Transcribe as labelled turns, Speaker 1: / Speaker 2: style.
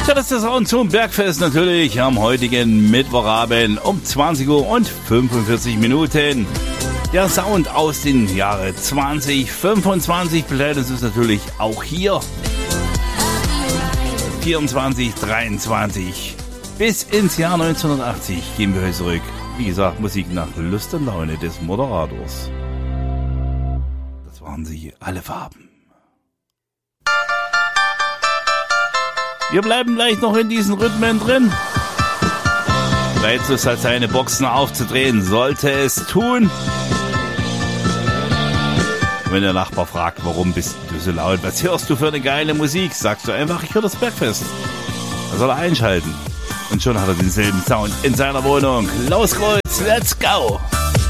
Speaker 1: Ja, das ist der Sound zum Bergfest natürlich am heutigen Mittwochabend um 20 Uhr und 45 Minuten. Der Sound aus den Jahre 2025 begleitet uns natürlich auch hier. 24, 23 bis ins Jahr 1980 gehen wir heute zurück. Wie gesagt, Musik nach Lust und Laune des Moderators. Das waren sie, alle Farben. Wir bleiben gleich noch in diesen Rhythmen drin. Reizus hat seine Boxen aufzudrehen, sollte es tun. Und wenn der Nachbar fragt, warum bist du so laut, was hörst du für eine geile Musik, sagst du einfach, ich höre das Bergfest. Da soll er einschalten. Und schon hat er denselben Sound in seiner Wohnung. Los, Kreuz, let's go!